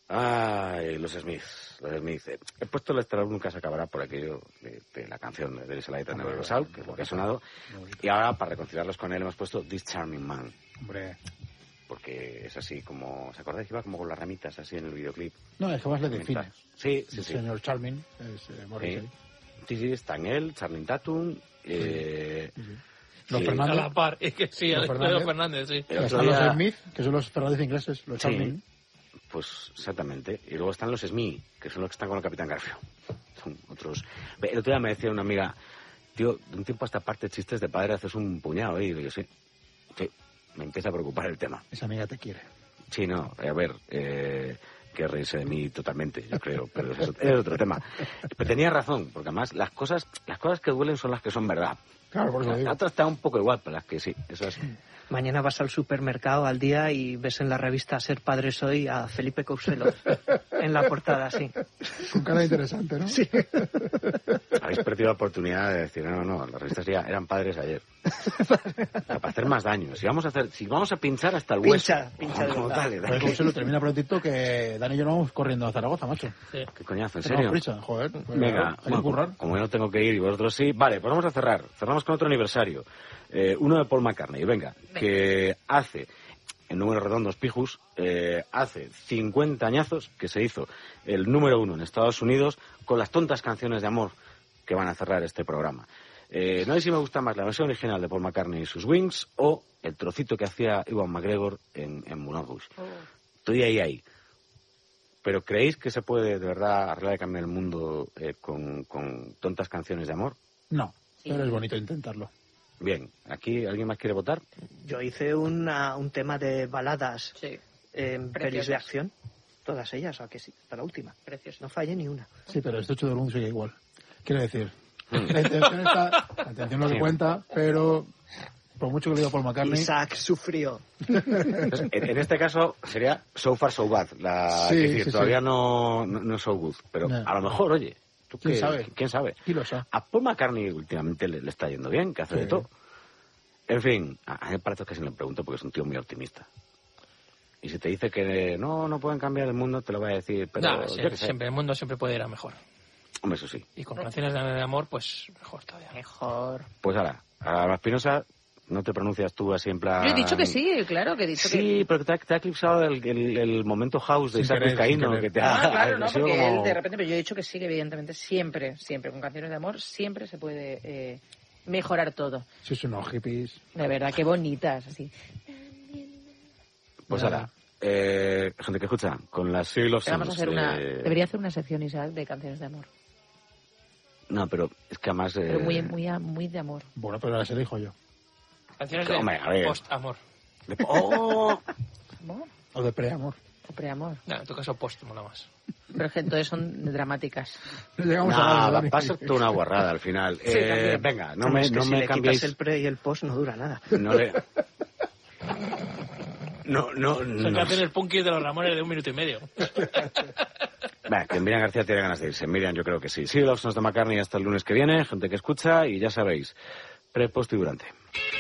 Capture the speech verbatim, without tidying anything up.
Ay, los Smith, los Smith. He puesto el Estelar Nunca se acabará por aquello de, de la canción de There is a Light and Never Goes Out, que es lo que ha sonado. Y ahora, para reconciliarlos con él, hemos puesto This Charming Man. Hombre. Porque es así como... ¿Se acordáis que iba como con las ramitas así en el videoclip? No, es que más le define. Sí, sí, el sí. señor Charming es eh, Morrissey. Sí. sí, sí, está en él, Charming Tatum... Eh, sí, sí. Los sí. Fernández. A la par, es que sí, los Fernández, los Fernández sí. Están día... los Smith, que son los Fernández ingleses, los Charming. Sí. Pues exactamente. Y luego están los Smith, que son los que están con el Capitán Garfio. Son otros. El otro día me decía una amiga, tío, de un tiempo a esta parte chistes de padre haces un puñado, ¿eh? Y digo, sí, sí, me empieza a preocupar el tema. Esa amiga te quiere. Sí, no, a ver, eh, que reírse de mí totalmente, yo creo, pero es, es otro tema. Pero tenía razón, porque además las cosas, las cosas que duelen son las que son verdad. Claro, por eso digo. La otra está un poco igual, pero las que sí, eso es. Mañana vas al supermercado al día y ves en la revista Ser Padre Soy a Felipe Couselo en la portada, sí. Con cara interesante, ¿no? Sí. Habéis perdido la oportunidad de decir, no, no, las revistas ya eran padres ayer. Para hacer más daño. Si vamos a hacer, si vamos a pinchar hasta el hueso. Pincha, pincha de como verdad. tal, Pero Couselo termina prontito que Dani y yo nos vamos corriendo a Zaragoza, macho. Sí. ¿Qué coñazo? ¿En Tenemos serio? prisa, joder. Pues, Venga, hay que bueno, currar. como yo no tengo que ir y vosotros sí. Vale, pues vamos a cerrar. Cerramos con otro aniversario. Eh, uno de Paul McCartney, venga, que hace, en números redondos pijus, eh, hace cincuenta añazos que se hizo el número uno en Estados Unidos con las tontas canciones de amor que van a cerrar este programa. Eh, no sé si me gusta más la versión original de Paul McCartney y sus Wings o el trocito que hacía Ewan McGregor en, en Moulin Rouge. Oh. Estoy ahí, ahí. ¿Pero creéis que se puede de verdad arreglar y cambiar el mundo eh, con, con tontas canciones de amor? No, sí. Pero es bonito intentarlo. Bien, ¿aquí alguien más quiere votar? Yo hice una, un tema de baladas sí. en pelis de acción. Todas ellas, ¿a que sí? Hasta la última. Precioso. No fallé ni una. Sí, pero este hecho del mundo sigue igual. Quiero decir, la intención está, la intención lo que cuenta, pero por mucho que le diga Paul McCartney... Isaac sufrió. Entonces, en, en este caso sería So Far So Bad. La, sí, es decir, sí, todavía sí. No, no, no es So Good. Pero no. A lo mejor, oye... ¿tú ¿Quién qué, sabe? ¿Quién sabe? ¿Quién lo sabe? A Paul McCartney últimamente le, le está yendo bien, que hace sí. de todo. En fin, a mí me parece que se le pregunto porque es un tío muy optimista. Y si te dice que no, no pueden cambiar el mundo, te lo voy a decir, pero... No, sí, siempre, el mundo siempre puede ir a mejor. Hombre, eso sí. Y con canciones de amor, pues mejor todavía. Mejor. Pues ahora, a la Espinosa, no te pronuncias tú así en plan... Yo he dicho que sí, claro que he dicho sí, que... Sí, pero te ha, te ha eclipsado el, el, el momento house de Isaac Vizcaíno, que te ha... Ah, claro, no, porque como... él de repente... Pero yo he dicho que sí, que evidentemente siempre, siempre, con canciones de amor, siempre se puede eh, mejorar todo. Sí, son unos hippies. De verdad, qué bonitas, así. Pues ahora... Eh, gente que escucha, con las Civil of Vamos a hacer de... una, debería hacer una sección, Isaac, de canciones de amor. No, pero es que además... Eh... Pero muy, muy, muy de amor. Bueno, pero las elijo yo. Canciones de Hombre, a ver. Post-amor. De... ¡Oh! ¿Amor? O de pre-amor. O pre-amor. No, en tu caso post mola más. Pero es que entonces son dramáticas. Llegamos no, a va a ser toda una guarrada al final. Sí, eh, venga, no me, es que no si me le cambiéis... quitas el pre y el post no dura nada. No le... No, no, no. Son canciones punky de los Ramones de un minuto y medio. Bah, que Miriam García tiene ganas de irse. Miriam, yo creo que sí. Sí, los Sons de McCartney hasta el lunes que viene, gente que escucha y ya sabéis, pre, post y durante.